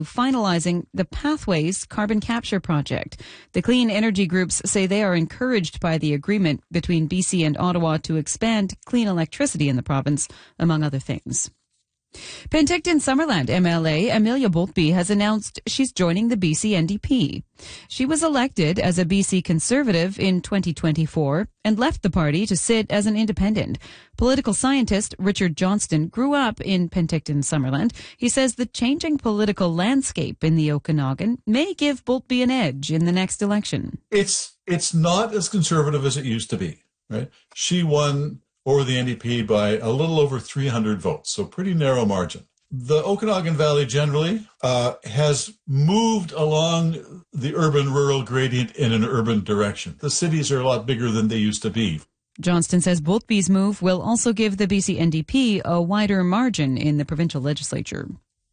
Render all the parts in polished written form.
finalizing the Pathways carbon capture project. The clean energy groups say they are encouraged by the agreement between BC and Ottawa to expand clean electricity in the province, among other things. Penticton Summerland MLA Amelia Boltby has announced she's joining the BC NDP. She was elected as a BC Conservative in 2024 and left the party to sit as an independent. Political scientist Richard Johnston grew up in Penticton Summerland. He says the changing political landscape in the Okanagan may give Boltby an edge in the next election. It's not as conservative as it used to be, right? She won over the NDP by a little over 300 votes, so pretty narrow margin. The Okanagan Valley generally has moved along the urban-rural gradient in an urban direction. The cities are a lot bigger than they used to be. Johnston says Boltby's move will also give the BC NDP a wider margin in the provincial legislature.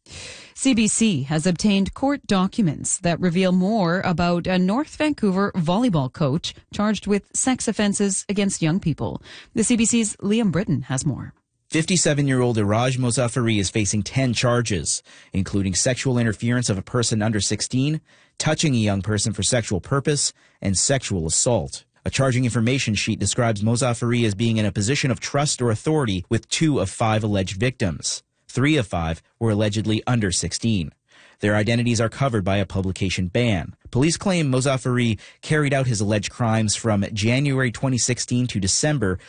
CBC has obtained court documents that reveal more about a North Vancouver volleyball coach charged with sex offences against young people. The CBC's Liam Britton has more. 57-year-old Iraj Mozaffari is facing 10 charges, including sexual interference of a person under 16, touching a young person for sexual purpose, and sexual assault. A charging information sheet describes Mozaffari as being in a position of trust or authority with 2 of 5 alleged victims. 3 of 5 were allegedly under 16. Their identities are covered by a publication ban. Police claim Mozaffari carried out his alleged crimes from January 2016 to December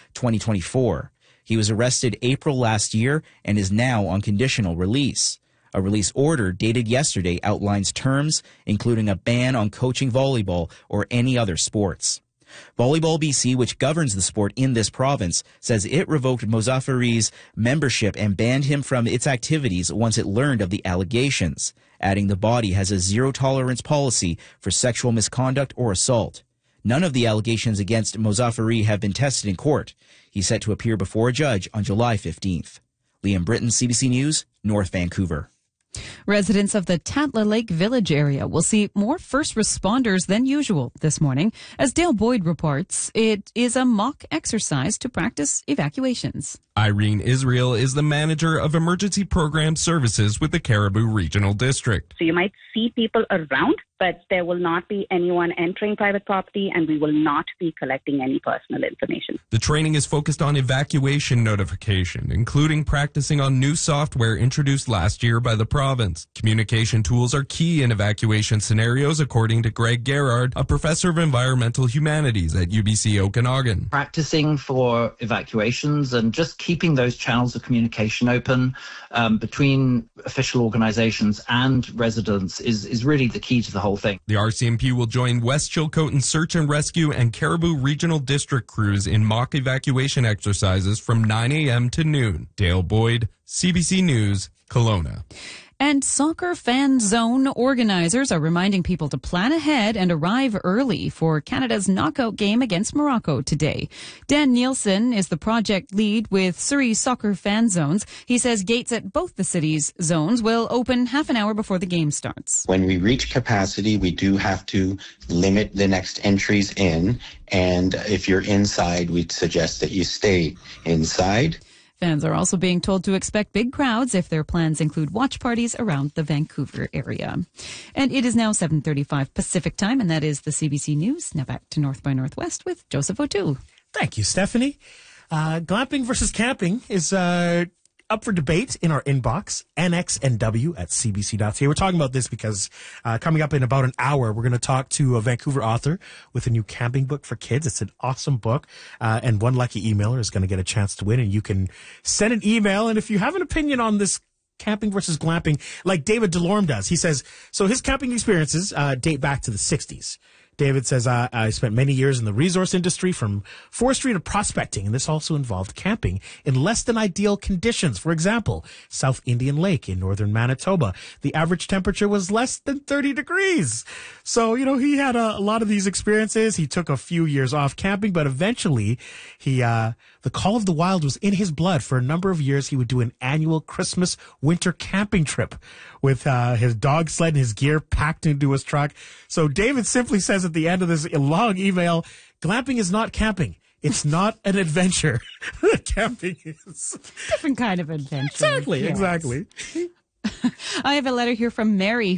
2024. He was arrested April last year and is now on conditional release. A release order dated yesterday outlines terms, including a ban on coaching volleyball or any other sports. Volleyball BC, which governs the sport in this province, says it revoked Mozaffari's membership and banned him from its activities once it learned of the allegations, adding the body has a zero-tolerance policy for sexual misconduct or assault. None of the allegations against Mozaffari have been tested in court. He's set to appear before a judge on July 15th. Liam Britton, CBC News, North Vancouver. Residents of the Tatla Lake Village area will see more first responders than usual this morning. As Dale Boyd reports, it is a mock exercise to practice evacuations. Irene Israel is the manager of emergency program services with the Cariboo Regional District. So you might see people around, but there will not be anyone entering private property, and we will not be collecting any personal information. The training is focused on evacuation notification, including practicing on new software introduced last year by the province. Communication tools are key in evacuation scenarios, according to Greg Gerard, a professor of environmental humanities at UBC Okanagan. Practicing for evacuations and just keeping those channels of communication open between official organizations and residents is really the key to the whole thing. The RCMP will join West Chilcotin Search and Rescue and Cariboo Regional District crews in mock evacuation exercises from 9 a.m. to noon. Dale Boyd, CBC News, Kelowna. And Soccer Fan Zone organizers are reminding people to plan ahead and arrive early for Canada's knockout game against Morocco today. Dan Nielsen is the project lead with Surrey Soccer Fan Zones. He says gates at both the city's zones will open half an hour before the game starts. When we reach capacity, we do have to limit the next entries in. And if you're inside, we'd suggest that you stay inside. Fans are also being told to expect big crowds if their plans include watch parties around the Vancouver area. And it is now 7:35 Pacific time, and that is the CBC News. Now back to North by Northwest with Joseph O'Toole. Thank you, Stephanie. Glamping versus camping is up for debate in our inbox, nxnw@cbc.ca. We're talking about this because coming up in about an hour, we're going to talk to a Vancouver author with a new camping book for kids. It's an awesome book, and one lucky emailer is going to get a chance to win, and you can send an email, and if you have an opinion on this camping versus glamping, like David Delorme does, he says, so his camping experiences date back to the 60s. David says, I spent many years in the resource industry, from forestry to prospecting, and this also involved camping in less than ideal conditions. For example, South Indian Lake in northern Manitoba, the average temperature was less than 30 degrees. So, he had a lot of these experiences. He took a few years off camping, but eventually the call of the wild was in his blood. For a number of years, he would do an annual Christmas winter camping trip with his dog sled and his gear packed into his truck. So David simply says at the end of this long email, glamping is not camping. It's not an adventure. Camping is different kind of adventure. Exactly. I have a letter here from Mary,